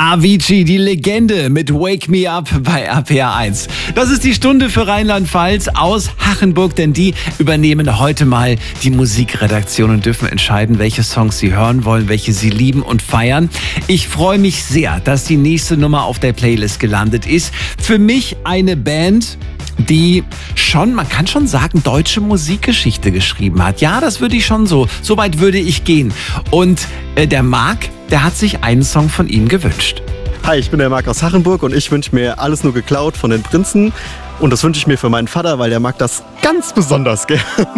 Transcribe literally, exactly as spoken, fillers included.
Avicii, die Legende mit Wake Me Up bei R P R eins. Das ist die Stunde für Rheinland-Pfalz aus Hachenburg, denn die übernehmen heute mal die Musikredaktion und dürfen entscheiden, welche Songs sie hören wollen, welche sie lieben und feiern. Ich freue mich sehr, dass die nächste Nummer auf der Playlist gelandet ist. Für mich eine Band, die schon, man kann schon sagen, deutsche Musikgeschichte geschrieben hat. Ja, das würde ich schon so, so weit würde ich gehen. Und äh, der Marc, der hat sich einen Song von ihm gewünscht. Hi, ich bin der Marc aus Hachenburg und ich wünsche mir Alles nur geklaut von den Prinzen. Und das wünsche ich mir für meinen Vater, weil der mag das ganz besonders gern.